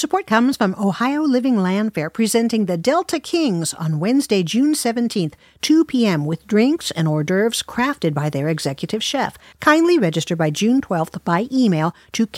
Support comes from Ohio Living Land Fair, presenting the Delta Kings on Wednesday, June 17th, 2 p.m. with drinks and hors d'oeuvres crafted by their executive chef. Kindly register by June 12th by email to